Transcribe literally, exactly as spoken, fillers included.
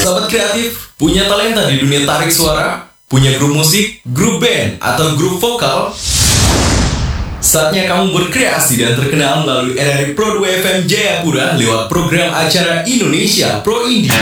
Sahabat kreatif, punya talenta di dunia tarik suara? Punya grup musik, grup band, atau grup vokal? Saatnya kamu berkreasi dan terkenal melalui R R I Pro dua F M Jayapura lewat program acara Indonesia Pro Indie.